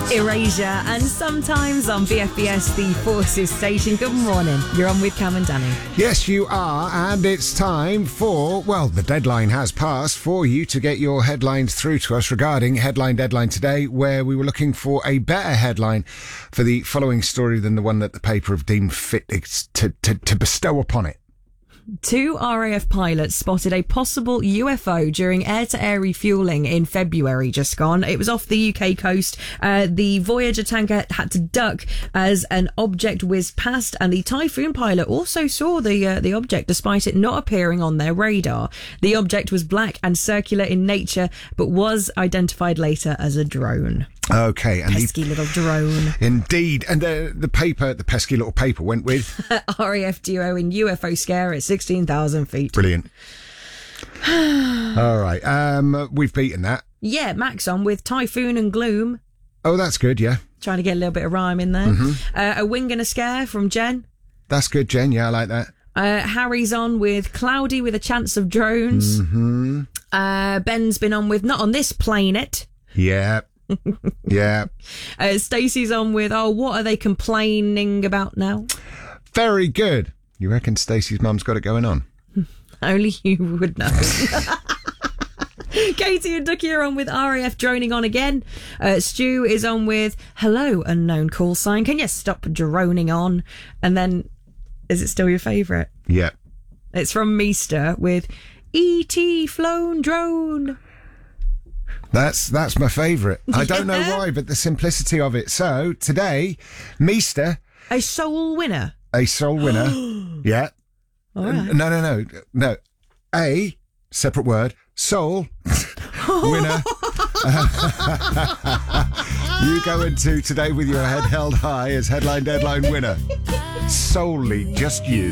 Erasure, and sometimes on BFBS, the Forces station. Good morning. You're on with Cam and Danny. Yes, you are, and it's time for, well, the deadline has passed for you to get your headlines through to us regarding Headline Deadline today, where we were looking for a better headline for the following story than the one that the paper have deemed fit to bestow upon it. 2 RAF pilots spotted a possible UFO during air-to-air refuelling in February just gone. It was off the UK coast. The Voyager tanker had to duck as an object whizzed past, and the Typhoon pilot also saw the object despite it not appearing on their radar. The object was black and circular in nature, but was identified later as a drone. Okay, and pesky little drone. Indeed, and the pesky little paper went with RAF duo in UFO scare at 16,000 feet. Brilliant. All right, we've beaten that. Yeah, Max on with Typhoon and Gloom. Oh, that's good. Yeah, trying to get a little bit of rhyme in there. Mm-hmm. A wing and a scare from Jen. That's good, Jen. Yeah, I like that. Harry's on with Cloudy with a chance of drones. Mm-hmm. Ben's been on with Not on This Planet. Yeah. Yeah. Stacey's on with, what are they complaining about now? Very good. You reckon Stacey's mum's got it going on? Only you would know. Katie and Ducky are on with RAF droning on again. Stu is on with Hello Unknown Call Sign. Can you stop droning on? And then, is it still your favourite? Yeah. It's from Meester with E.T. Flown Drone. That's my favourite. I don't know why, but the simplicity of it. So, today, Meester... A soul winner. A soul winner. Yeah. All right. No. A, separate word, soul winner. You go into today with your head held high as Headline Deadline winner. Solely just you.